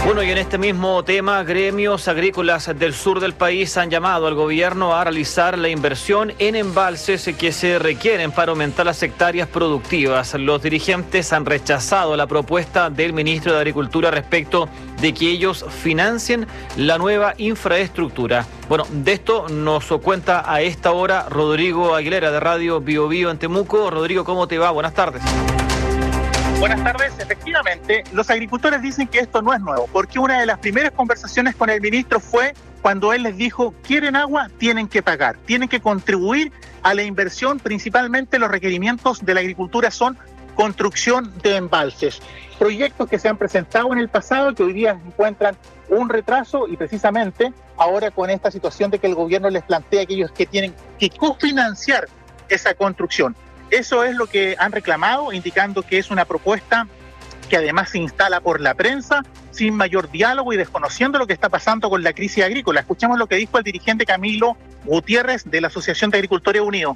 Bueno, y en este mismo tema, gremios agrícolas del sur del país han llamado al gobierno a realizar la inversión en embalses que se requieren para aumentar las hectáreas productivas. Los dirigentes han rechazado la propuesta del ministro de Agricultura respecto de que ellos financien la nueva infraestructura. Bueno, de esto nos cuenta a esta hora Rodrigo Aguilera de Radio Bio Bio en Temuco. Rodrigo, ¿cómo te va? Buenas tardes. Buenas tardes. Efectivamente, los agricultores dicen que esto no es nuevo, porque una de las primeras conversaciones con el ministro fue cuando él les dijo: quieren agua, tienen que pagar, tienen que contribuir a la inversión. Principalmente los requerimientos de la agricultura son construcción de embalses, proyectos que se han presentado en el pasado que hoy día encuentran un retraso, y precisamente ahora con esta situación de que el gobierno les plantea que ellos que tienen que cofinanciar esa construcción. Eso es lo que han reclamado, indicando que es una propuesta que además se instala por la prensa, sin mayor diálogo y desconociendo lo que está pasando con la crisis agrícola. Escuchemos lo que dijo el dirigente Camilo Gutiérrez de la Asociación de Agricultores Unidos.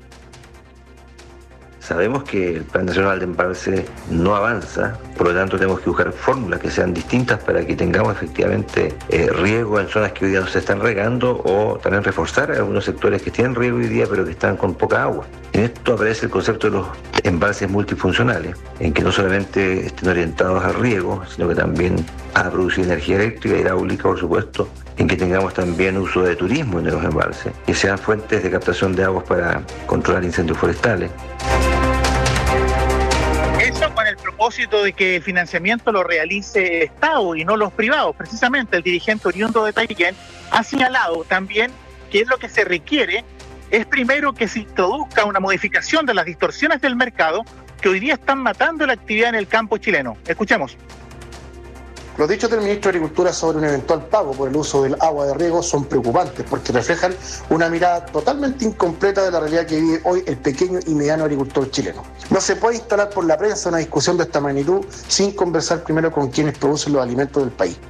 Sabemos que el Plan Nacional de Embalse no avanza, por lo tanto tenemos que buscar fórmulas que sean distintas para que tengamos efectivamente riego en zonas que hoy día no se están regando, o también reforzar algunos sectores que tienen riego hoy día pero que están con poca agua. En esto aparece el concepto de los embalses multifuncionales, en que no solamente estén orientados al riego, sino que también a producir energía eléctrica, hidráulica, por supuesto, en que tengamos también uso de turismo en los embalses, que sean fuentes de captación de aguas para controlar incendios forestales. Eso con el propósito de que el financiamiento lo realice el Estado y no los privados. Precisamente el dirigente oriundo de Taiquén ha señalado también que lo que se requiere es primero que se introduzca una modificación de las distorsiones del mercado que hoy día están matando la actividad en el campo chileno. Escuchemos. Los dichos del ministro de Agricultura sobre un eventual pago por el uso del agua de riego son preocupantes porque reflejan una mirada totalmente incompleta de la realidad que vive hoy el pequeño y mediano agricultor chileno. No se puede instalar por la prensa una discusión de esta magnitud sin conversar primero con quienes producen los alimentos del país.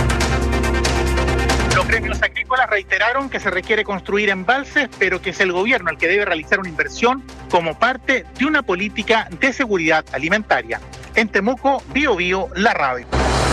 Los gremios agrícolas reiteraron que se requiere construir embalses, pero que es el gobierno el que debe realizar una inversión como parte de una política de seguridad alimentaria. En Temuco, Bio Bio, la radio.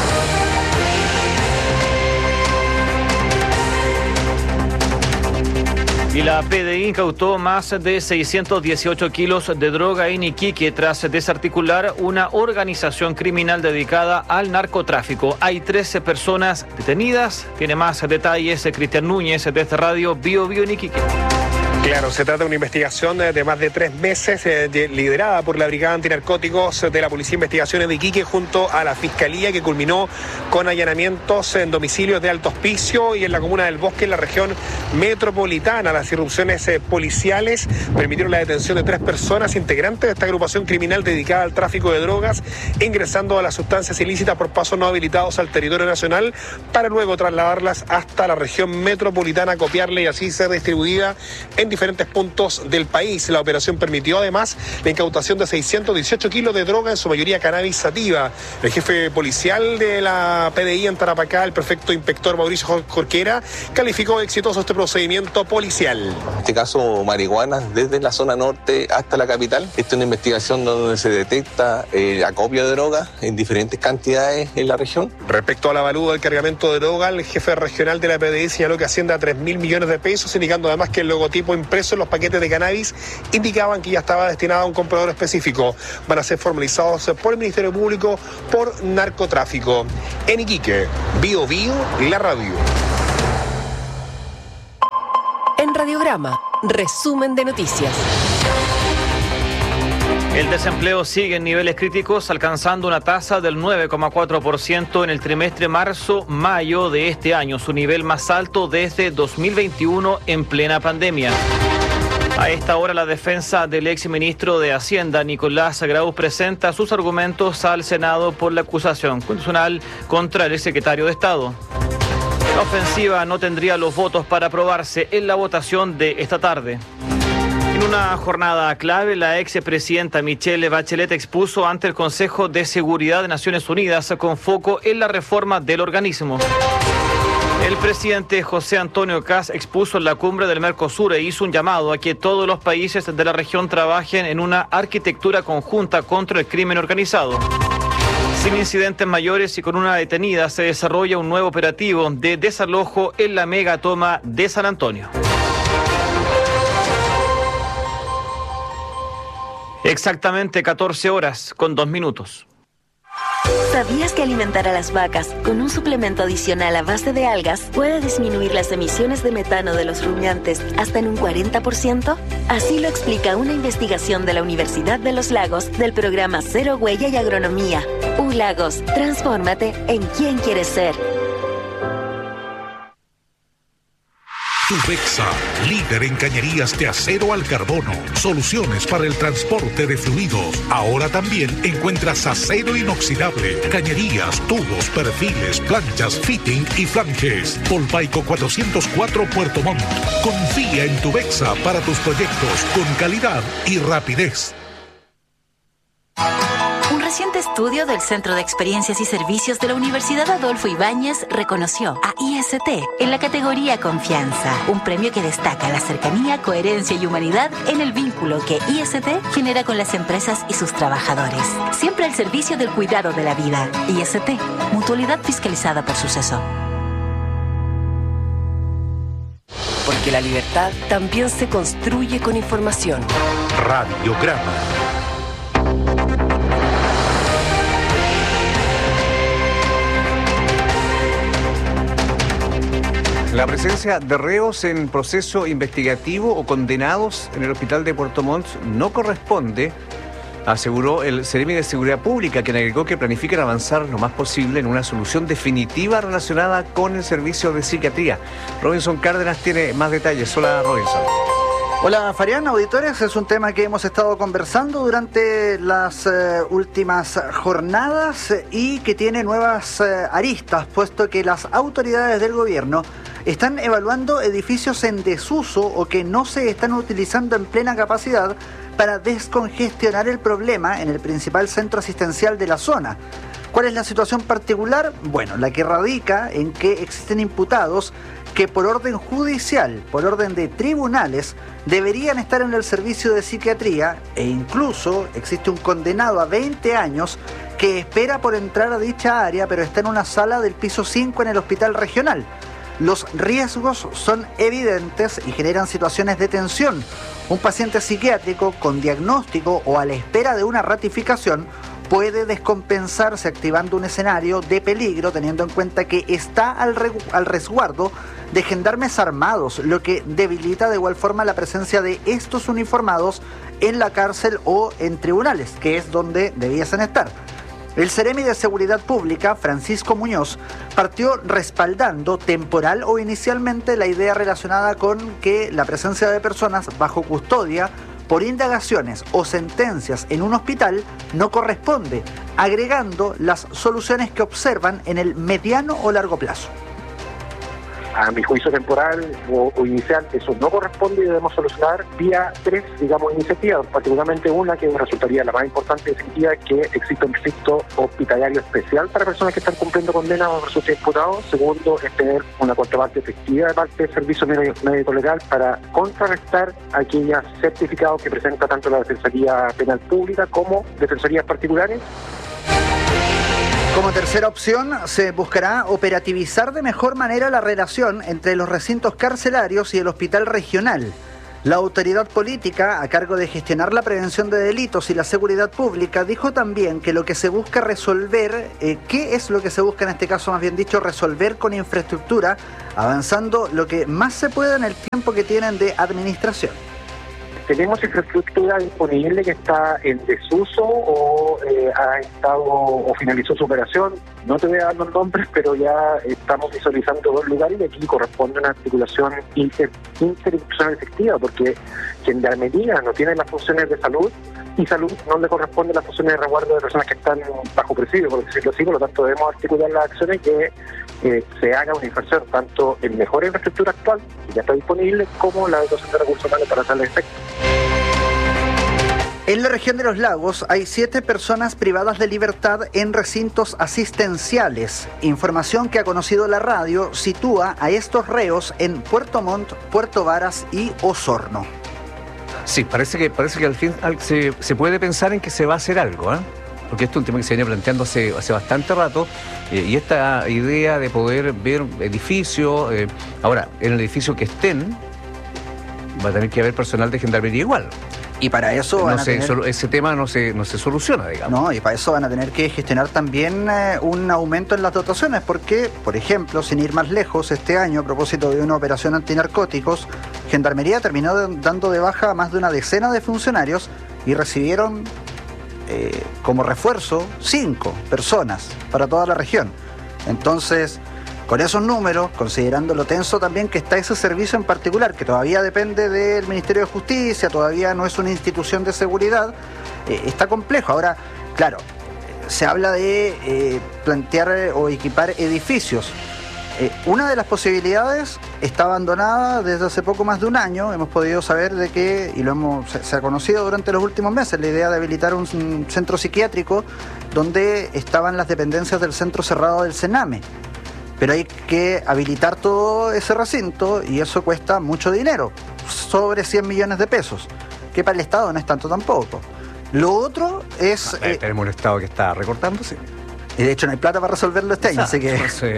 Y la PDI incautó más de 618 kilos de droga en Iquique tras desarticular una organización criminal dedicada al narcotráfico. Hay 13 personas detenidas. Tiene más detalles Cristian Núñez desde Radio Bio Bio en Iquique. Claro, se trata de una investigación de más de 3 meses liderada por la Brigada Antinarcóticos de la Policía de Investigaciones de Iquique junto a la Fiscalía, que culminó con allanamientos en domicilios de Alto Hospicio y en la comuna del Bosque, en la región metropolitana. Las irrupciones policiales permitieron la detención de 3 personas integrantes de esta agrupación criminal dedicada al tráfico de drogas, ingresando a las sustancias ilícitas por pasos no habilitados al territorio nacional para luego trasladarlas hasta la región metropolitana, copiarla y así ser distribuida en diferentes puntos del país. La operación permitió además la incautación de 618 kilos de droga, en su mayoría cannabis sativa. El jefe policial de la PDI en Tarapacá, el prefecto inspector Mauricio Jorquera, calificó exitoso este procedimiento policial. En este caso, marihuana desde la zona norte hasta la capital. Esta es una investigación donde se detecta acopio de droga en diferentes cantidades en la región. Respecto al avalúo del cargamento de droga, el jefe regional de la PDI señaló que asciende a 3.000 millones de pesos, indicando además que el logotipo impreso en los paquetes de cannabis indicaban que ya estaba destinado a un comprador específico. Van a ser formalizados por el Ministerio Público por narcotráfico. En Iquique, Bio Bio, la radio. En Radiograma, resumen de noticias. El desempleo sigue en niveles críticos, alcanzando una tasa del 9,4% en el trimestre marzo-mayo de este año, su nivel más alto desde 2021 en plena pandemia. A esta hora, la defensa del exministro de Hacienda, Nicolás Grau, presenta sus argumentos al Senado por la acusación constitucional contra el secretario de Estado. La ofensiva no tendría los votos para aprobarse en la votación de esta tarde. En una jornada clave, la expresidenta Michelle Bachelet expuso ante el Consejo de Seguridad de Naciones Unidas con foco en la reforma del organismo. El presidente José Antonio Kast expuso en la cumbre del Mercosur e hizo un llamado a que todos los países de la región trabajen en una arquitectura conjunta contra el crimen organizado. Sin incidentes mayores y con una detenida, se desarrolla un nuevo operativo de desalojo en la megatoma de San Antonio. Exactamente 14 horas con 2 minutos. ¿Sabías que alimentar a las vacas con un suplemento adicional a base de algas puede disminuir las emisiones de metano de los rumiantes hasta en un 40%? Así lo explica una investigación de la Universidad de los Lagos del programa Cero Huella y Agronomía. Lagos, transfórmate en quien quieres ser. Tubexa, líder en cañerías de acero al carbono. Soluciones para el transporte de fluidos. Ahora también encuentras acero inoxidable, cañerías, tubos, perfiles, planchas, fitting y flanges. Polpaico 404 Puerto Montt. Confía en Tubexa para tus proyectos con calidad y rapidez. Un reciente estudio del Centro de Experiencias y Servicios de la Universidad Adolfo Ibáñez reconoció a IST en la categoría Confianza, un premio que destaca la cercanía, coherencia y humanidad en el vínculo que IST genera con las empresas y sus trabajadores. Siempre al servicio del cuidado de la vida. IST, mutualidad fiscalizada por Suceso. Porque la libertad también se construye con información. Radiograma. La presencia de reos en proceso investigativo o condenados en el hospital de Puerto Montt no corresponde, aseguró el Seremi de Seguridad Pública, quien agregó que planifican avanzar lo más posible en una solución definitiva relacionada con el servicio de psiquiatría. Robinson Cárdenas tiene más detalles. Hola, Robinson. Hola, Farián, auditores. Es un tema que hemos estado conversando durante las últimas jornadas y que tiene nuevas aristas, puesto que las autoridades del gobierno están evaluando edificios en desuso o que no se están utilizando en plena capacidad para descongestionar el problema en el principal centro asistencial de la zona. ¿Cuál es la situación particular? Bueno, la que radica en que existen imputados que por orden judicial, por orden de tribunales, deberían estar en el servicio de psiquiatría e incluso existe un condenado a 20 años que espera por entrar a dicha área pero está en una sala del piso 5 en el hospital regional. Los riesgos son evidentes y generan situaciones de tensión. Un paciente psiquiátrico con diagnóstico o a la espera de una ratificación puede descompensarse activando un escenario de peligro, teniendo en cuenta que está al resguardo de gendarmes armados, lo que debilita de igual forma la presencia de estos uniformados en la cárcel o en tribunales, que es donde debiesen estar. El Seremi de Seguridad Pública, Francisco Muñoz, partió respaldando temporal o inicialmente la idea relacionada con que la presencia de personas bajo custodia por indagaciones o sentencias en un hospital no corresponde, agregando las soluciones que observan en el mediano o largo plazo. A mi juicio temporal o inicial, eso no corresponde y debemos solucionar vía 3, iniciativas, particularmente una que resultaría la más importante y definitiva, que existe un recinto hospitalario especial para personas que están cumpliendo condenas o resultados imputados. Segundo, es tener una contraparte efectiva de parte del servicio médico legal para contrarrestar aquellos certificados que presenta tanto la Defensoría Penal Pública como Defensorías Particulares. Como tercera opción, se buscará operativizar de mejor manera la relación entre los recintos carcelarios y el hospital regional. La autoridad política, a cargo de gestionar la prevención de delitos y la seguridad pública, dijo también que lo que se busca resolver, ¿qué es lo que se busca en este caso, más bien dicho, resolver con infraestructura, avanzando lo que más se pueda en el tiempo que tienen de administración? Tenemos infraestructura disponible que está en desuso o ha estado o finalizó su operación. No te voy a dar los nombres, pero ya estamos visualizando 2 lugares y aquí corresponde una articulación interinstitucional efectiva, porque Gendarmería no tiene las funciones de salud y salud no le corresponde las funciones de resguardo de personas que están bajo presidio, por decirlo así. Por lo tanto, debemos articular las acciones que se haga una inversión tanto en mejor infraestructura actual, que ya está disponible, como la dotación de recursos humanos para hacerle efecto. En la región de los lagos hay 7 personas privadas de libertad en recintos asistenciales. Información que ha conocido la radio sitúa a estos reos en Puerto Montt, Puerto Varas y Osorno. Sí, parece que al fin se puede pensar en que se va a hacer algo, ¿eh? porque esto es un tema que se viene planteando hace bastante rato, y esta idea de poder ver edificios, ahora, en el edificio que estén, va a tener que haber personal de gendarmería igual. Y para eso ese tema no se soluciona, digamos. No, y para eso van a tener que gestionar también un aumento en las dotaciones, porque, por ejemplo, sin ir más lejos, este año, a propósito de una operación antinarcóticos, Gendarmería terminó dando de baja a más de una decena de funcionarios y recibieron como refuerzo 5 personas para toda la región. Entonces, con esos números, considerando lo tenso también que está ese servicio en particular, que todavía depende del Ministerio de Justicia, todavía no es una institución de seguridad, está complejo. Ahora, claro, se habla de plantear o equipar edificios. Una de las posibilidades está abandonada desde hace poco más de un año. Hemos podido saber de que, y se ha conocido durante los últimos meses, la idea de habilitar un centro psiquiátrico donde estaban las dependencias del centro cerrado del Sename. Pero hay que habilitar todo ese recinto y eso cuesta mucho dinero, sobre 100 millones de pesos, que para el Estado no es tanto tampoco. Lo otro es... tenemos un Estado que está recortándose. Y de hecho no hay plata para resolverlo este año, así que...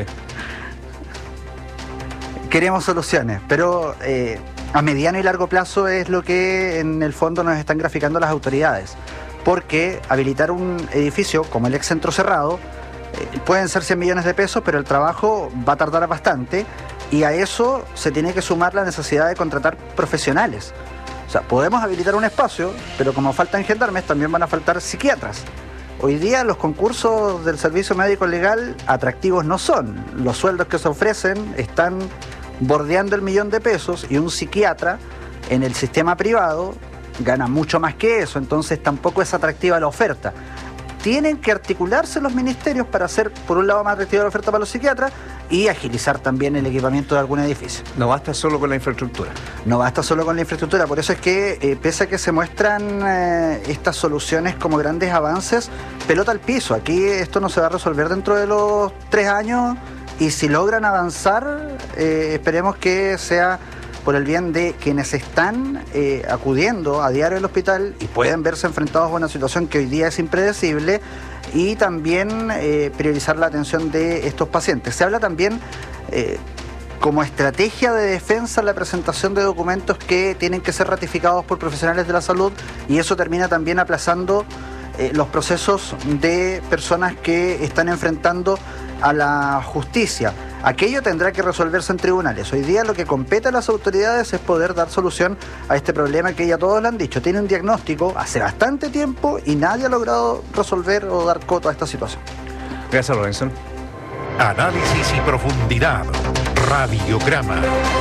Queremos soluciones, pero a mediano y largo plazo es lo que en el fondo nos están graficando las autoridades. Porque habilitar un edificio como el ex centro cerrado pueden ser 100 millones de pesos, pero el trabajo va a tardar bastante y a eso se tiene que sumar la necesidad de contratar profesionales. O sea, podemos habilitar un espacio, pero como faltan gendarmes, también van a faltar psiquiatras. Hoy día los concursos del servicio médico legal atractivos no son. Los sueldos que se ofrecen están bordeando el 1.000.000 de pesos y un psiquiatra en el sistema privado gana mucho más que eso, entonces tampoco es atractiva la oferta. Tienen que articularse los ministerios para hacer, por un lado, más atractiva la oferta para los psiquiatras y agilizar también el equipamiento de algún edificio. No basta solo con la infraestructura. No basta solo con la infraestructura, por eso es que, pese a que se muestran estas soluciones como grandes avances, pelota al piso. Aquí esto no se va a resolver dentro de los 3 años y si logran avanzar, esperemos que sea por el bien de quienes están acudiendo a diario al hospital y pueden verse enfrentados a una situación que hoy día es impredecible y también priorizar la atención de estos pacientes. Se habla también como estrategia de defensa la presentación de documentos que tienen que ser ratificados por profesionales de la salud y eso termina también aplazando los procesos de personas que están enfrentando a la justicia. Aquello tendrá que resolverse en tribunales. Hoy día lo que compete a las autoridades es poder dar solución a este problema que ya todos lo han dicho. Tiene un diagnóstico hace bastante tiempo y nadie ha logrado resolver o dar coto a esta situación. Gracias, Robinson. Análisis y profundidad. Radiograma.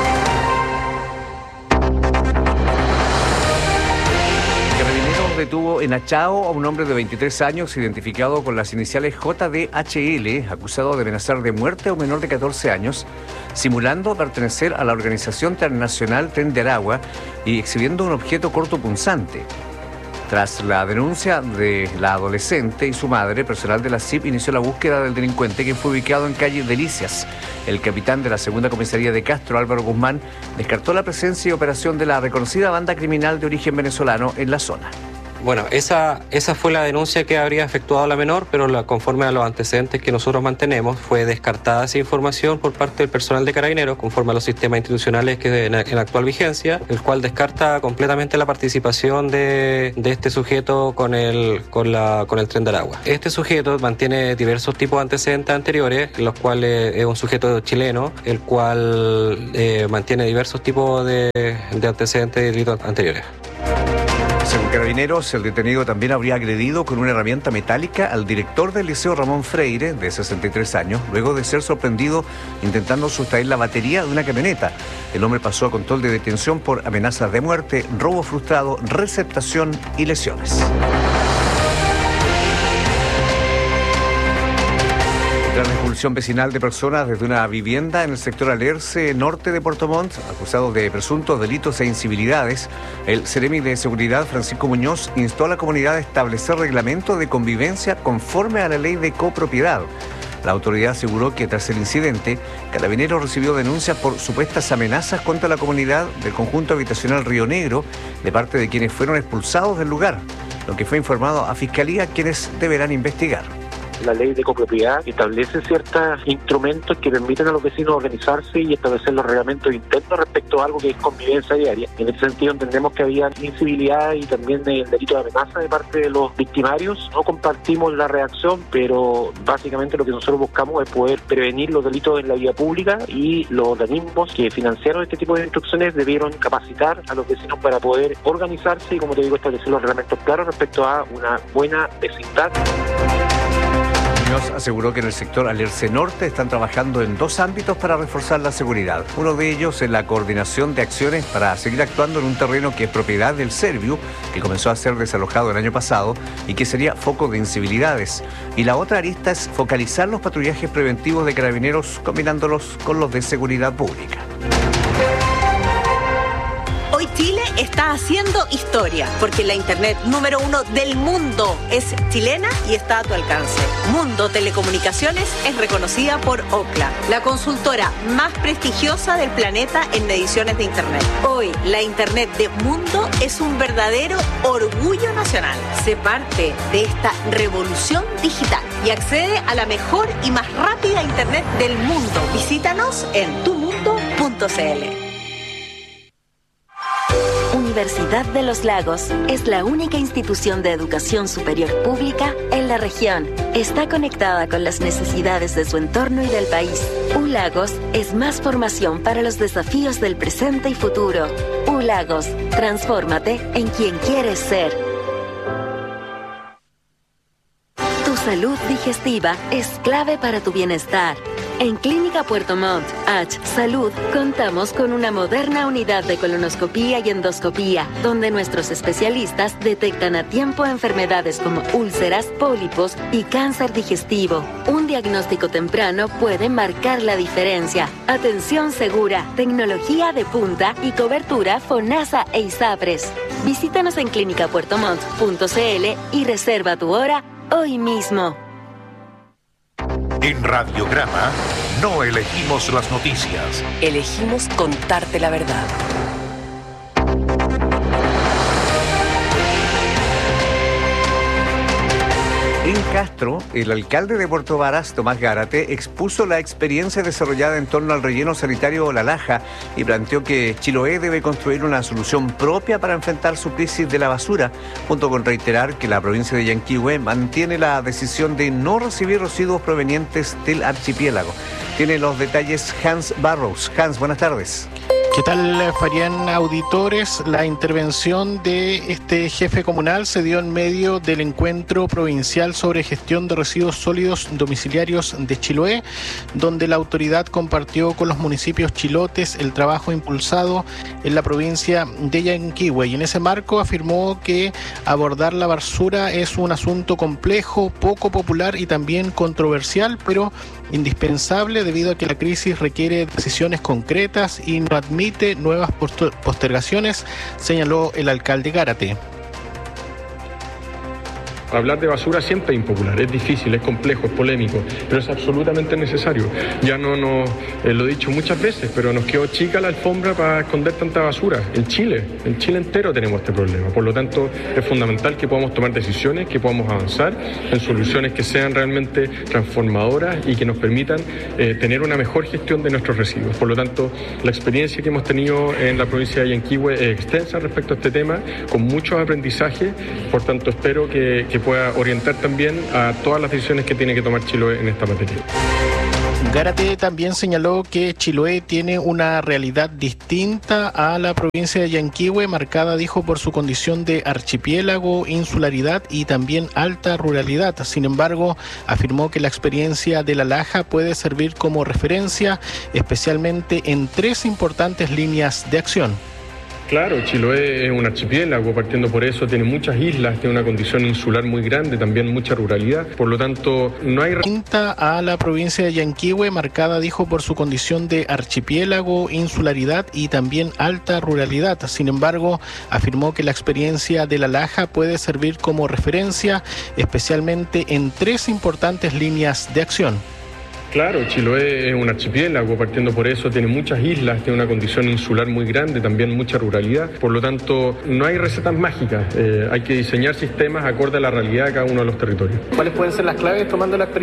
Detuvo en Achao a un hombre de 23 años identificado con las iniciales JDHL, acusado de amenazar de muerte a un menor de 14 años, simulando pertenecer a la organización transnacional Tren de Aragua y exhibiendo un objeto cortopunzante. Tras la denuncia de la adolescente y su madre, personal de la CIP inició la búsqueda del delincuente, quien fue ubicado en calle Delicias. El capitán de la segunda comisaría de Castro, Álvaro Guzmán, descartó la presencia y operación de la reconocida banda criminal de origen venezolano en la zona. Bueno, esa fue la denuncia que habría efectuado la menor, pero conforme a los antecedentes que nosotros mantenemos, fue descartada esa información por parte del personal de Carabineros, conforme a los sistemas institucionales que en actual vigencia, el cual descarta completamente la participación de este sujeto con el Tren de Aragua. Este sujeto mantiene diversos tipos de antecedentes anteriores, los cuales es un sujeto chileno, el cual mantiene diversos tipos de antecedentes de delitos anteriores. Según Carabineros, el detenido también habría agredido con una herramienta metálica al director del Liceo Ramón Freire, de 63 años, luego de ser sorprendido intentando sustraer la batería de una camioneta. El hombre pasó a control de detención por amenazas de muerte, robo frustrado, receptación y lesiones. Tras la expulsión vecinal de personas desde una vivienda en el sector Alerce norte de Puerto Montt, acusados de presuntos delitos e incivilidades, el Seremi de Seguridad, Francisco Muñoz, instó a la comunidad a establecer reglamentos de convivencia conforme a la ley de copropiedad. La autoridad aseguró que tras el incidente, Carabineros recibió denuncias por supuestas amenazas contra la comunidad del conjunto habitacional Río Negro de parte de quienes fueron expulsados del lugar. lo que fue informado a Fiscalía, quienes deberán investigar. La ley de copropiedad establece ciertos instrumentos que permiten a los vecinos organizarse y establecer los reglamentos internos respecto a algo que es convivencia diaria. En ese sentido entendemos que había incivilidad y también delito de amenaza de parte de los victimarios. No compartimos la reacción, pero básicamente lo que nosotros buscamos es poder prevenir los delitos en la vía pública, y los organismos que financiaron este tipo de instrucciones debieron capacitar a los vecinos para poder organizarse y, como te digo, establecer los reglamentos claros respecto a una buena vecindad. Aseguró que en el sector Alerce Norte están trabajando en 2 ámbitos para reforzar la seguridad. Uno de ellos es la coordinación de acciones para seguir actuando en un terreno que es propiedad del Serviu, que comenzó a ser desalojado el año pasado y que sería foco de incivilidades. Y la otra arista es focalizar los patrullajes preventivos de Carabineros, combinándolos con los de seguridad pública. Hoy Chile está haciendo historia, porque la internet número 1 del mundo es chilena y está a tu alcance. Mundo Telecomunicaciones es reconocida por Ookla, la consultora más prestigiosa del planeta en mediciones de internet. Hoy, la internet de Mundo es un verdadero orgullo nacional. Sé parte de esta revolución digital y accede a la mejor y más rápida internet del mundo. Visítanos en tumundo.cl. Universidad de los Lagos es la única institución de educación superior pública en la región. Está conectada con las necesidades de su entorno y del país. ULagos es más formación para los desafíos del presente y futuro. ULagos, transfórmate en quien quieres ser. Tu salud digestiva es clave para tu bienestar. En Clínica Puerto Montt, H Salud, contamos con una moderna unidad de colonoscopía y endoscopía, donde nuestros especialistas detectan a tiempo enfermedades como úlceras, pólipos y cáncer digestivo. Un diagnóstico temprano puede marcar la diferencia. Atención segura, tecnología de punta y cobertura FONASA e ISAPRES. Visítanos en clinicapuertomont.cl y reserva tu hora hoy mismo. En Radiograma no elegimos las noticias. Elegimos contarte la verdad. En Castro, el alcalde de Puerto Varas, Tomás Gárate, expuso la experiencia desarrollada en torno al relleno sanitario La Laja y planteó que Chiloé debe construir una solución propia para enfrentar su crisis de la basura, junto con reiterar que la provincia de Yanquihue mantiene la decisión de no recibir residuos provenientes del archipiélago. Tiene los detalles Hans Barrows. Hans, buenas tardes. ¿Qué tal, Farián, auditores? La intervención de este jefe comunal se dio en medio del encuentro provincial sobre gestión de residuos sólidos domiciliarios de Chiloé, donde la autoridad compartió con los municipios chilotes el trabajo impulsado en la provincia de Yanquihue, y en ese marco afirmó que abordar la basura es un asunto complejo, poco popular y también controversial, pero indispensable debido a que la crisis requiere decisiones concretas y no admite nuevas postergaciones, señaló el alcalde Gárate. Hablar de basura siempre es impopular, es difícil, es complejo, es polémico, pero es absolutamente necesario. Ya lo he dicho muchas veces, pero nos quedó chica la alfombra para esconder tanta basura. En Chile entero tenemos este problema. Por lo tanto, es fundamental que podamos tomar decisiones, que podamos avanzar en soluciones que sean realmente transformadoras y que nos permitan tener una mejor gestión de nuestros residuos. Por lo tanto, la experiencia que hemos tenido en la provincia de Yanquihue es extensa respecto a este tema, con muchos aprendizajes. Por tanto, espero que pueda orientar también a todas las decisiones que tiene que tomar Chiloé en esta materia. Gárate también señaló que Chiloé tiene una realidad distinta a la provincia de Yanquihue, marcada, dijo, por su condición de archipiélago, insularidad y también alta ruralidad. Sin embargo, afirmó que la experiencia de La Laja puede servir como referencia, especialmente en 3 importantes líneas de acción. Claro, Chiloé es un archipiélago, partiendo por eso tiene muchas islas, tiene una condición insular muy grande, también mucha ruralidad, por lo tanto no hay... A la provincia de Yanquihue, marcada, dijo, por su condición de archipiélago, insularidad y también alta ruralidad. Sin embargo, afirmó que la experiencia de La Laja puede servir como referencia, especialmente en 3 importantes líneas de acción. Claro, Chiloé es un archipiélago, partiendo por eso, tiene muchas islas, tiene una condición insular muy grande, también mucha ruralidad. Por lo tanto, no hay recetas mágicas, hay que diseñar sistemas acorde a la realidad de cada uno de los territorios. ¿Cuáles pueden ser las claves tomando la experiencia